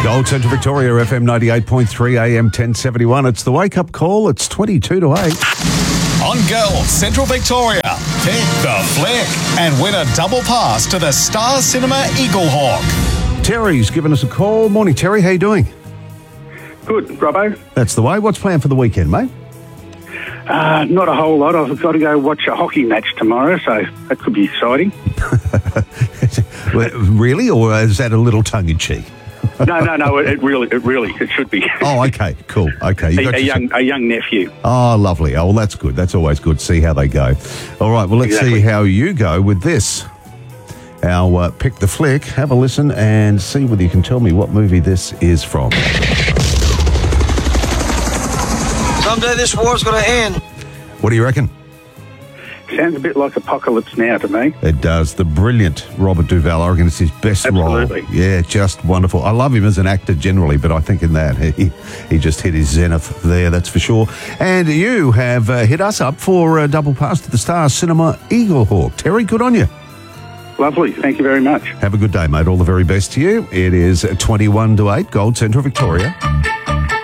Gold Central Victoria, FM 98.3, AM 1071. It's the wake-up call. It's 22 to 8. On Gold Central Victoria, pick the flick and win a double pass to the Star Cinema Eagle Hawk. Terry's given us a call. Morning, Terry. How you doing? Good, Robbo. That's the way. What's planned for the weekend, mate? Not a whole lot. I've got to go watch a hockey match tomorrow, so that could be exciting. Really? Or is that a little tongue-in-cheek? No. It should be. Oh, okay, cool. Okay, a young nephew. Oh, lovely. Oh, well, that's good. That's always good. See how they go. All right. Well, let's see how you go with this. Our pick the flick. Have a listen and see whether you can tell me what movie this is from. Someday this war's going to end. What do you reckon? Sounds a bit like Apocalypse Now to me. It does. The brilliant Robert Duvall. I reckon it's his best Absolutely. role. Yeah, just wonderful. I love him as an actor generally, but I think in that he just hit his zenith there, that's for sure. And you have hit us up for a double pass to the Star Cinema Eagle Hawk. Terry, good on you. Lovely. Thank you very much. Have a good day, mate. All the very best to you. It is 21 to 8, Gold Central Victoria.